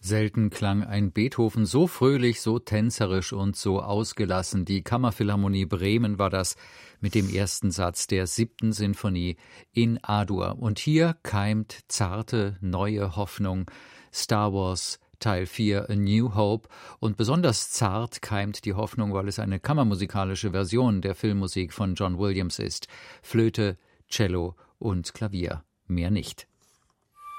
Selten klang ein Beethoven so fröhlich, so tänzerisch und so ausgelassen. Die Kammerphilharmonie Bremen war das mit dem ersten Satz der 7. Sinfonie in A-Dur. Und hier keimt zarte, neue Hoffnung. Star Wars Teil 4, A New Hope. Und besonders zart keimt die Hoffnung, weil es eine kammermusikalische Version der Filmmusik von John Williams ist. Flöte, Cello und Klavier. Mehr nicht.